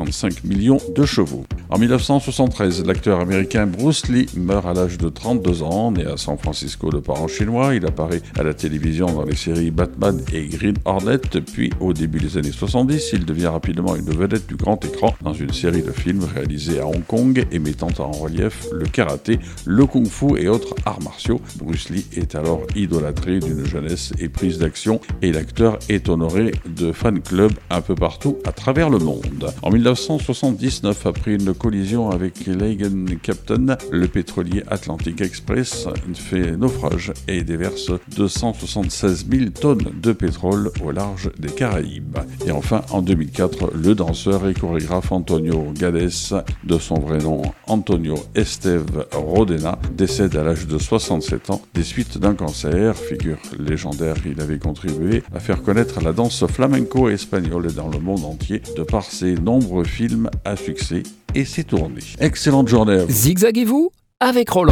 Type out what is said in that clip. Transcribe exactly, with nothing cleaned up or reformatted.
cinquante-cinq millions de chevaux. En dix-neuf cent soixante-treize, l'acteur américain Bruce Lee meurt à l'âge de trente-deux ans. Né à San Francisco de parents chinois, il apparaît à la télévision dans les séries Batman et Green Hornet. Puis, au début des années soixante-dix, il devient rapidement une vedette du grand écran dans une série de films réalisés à Hong Kong et mettant en relief le karaté, le kung-fu et autres arts martiaux. Bruce Lee est alors idolâtré d'une jeunesse éprise d'action et l'acteur est honoré de fan-clubs un peu partout à travers le monde. En dix-neuf cent soixante-dix-neuf, après une collision avec l'Eagan Captain, le pétrolier Atlantic Express fait naufrage et déverse deux cent soixante-seize mille tonnes de pétrole au large des Caraïbes. Et enfin, en deux mille quatre, le danseur et chorégraphe Antonio Gades, de son vrai nom Antonio Esteve Rodena, décède à l'âge de soixante-sept ans des suites d'un cancer. Figure légendaire, il avait contribué à faire connaître la danse flamenco espagnole dans le monde entier de par ses nombreux films à succès et ses tournées. Excellente journée à vous. Zigzaguez-vous avec Roland.